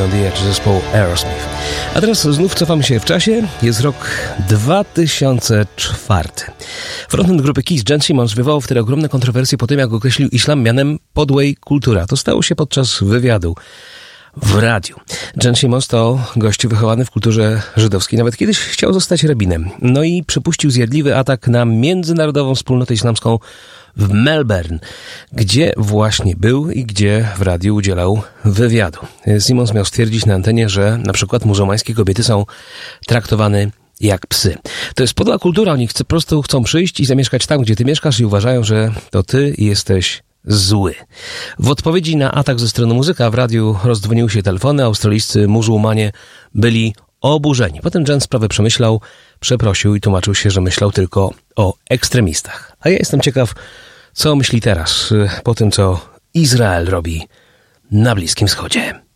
on the Edge, zespołu Aerosmith. A teraz znów cofam się w czasie. Jest rok 2004. Frontman grupy Kiss, Gene Simmons, wywołał wtedy ogromne kontrowersje po tym, jak określił islam mianem podłej kultury. To stało się podczas wywiadu w radiu. Gene Simmons to gość wychowany w kulturze żydowskiej. Nawet kiedyś chciał zostać rabinem. No i przypuścił zjadliwy atak na międzynarodową wspólnotę islamską w Melbourne, gdzie właśnie był i gdzie w radiu udzielał wywiadu. Simmons miał stwierdzić na antenie, że na przykład muzułmańskie kobiety są traktowane jak psy. To jest podła kultura, oni po prostu chcą przyjść i zamieszkać tam, gdzie ty mieszkasz i uważają, że to ty jesteś zły. W odpowiedzi na atak ze strony muzyka w radiu rozdzwoniły się telefony, australijscy muzułmanie byli oburzeni. Potem Gene sprawę przemyślał, przeprosił i tłumaczył się, że myślał tylko o ekstremistach. A ja jestem ciekaw, co myśli teraz, po tym, co Izrael robi na Bliskim Wschodzie.